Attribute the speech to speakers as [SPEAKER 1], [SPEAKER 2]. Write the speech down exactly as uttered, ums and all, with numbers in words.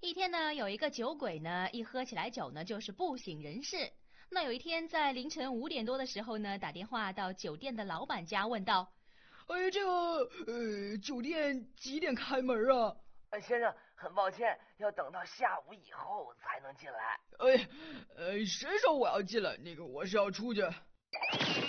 [SPEAKER 1] 一天呢，有一个酒鬼呢，一喝起来酒呢，就是不省人事。那有一天在凌晨五点多的时候呢，打电话到酒店的老板家，问道：
[SPEAKER 2] 哎，这个呃，酒店几点开门啊？
[SPEAKER 3] 呃，先生，很抱歉，要等到下午以后才能进来。
[SPEAKER 2] 哎，呃，谁说我要进来？那个我是要出去。